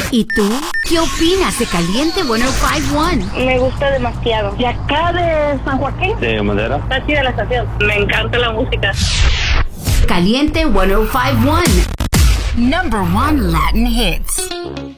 ¿Y tú? ¿Qué opinas de Caliente 105.1? Me gusta demasiado. ¿De acá de San Joaquín? De Madera. Está chida la estación. Me encanta la música. Caliente 105.1. Number 1 Latin hits.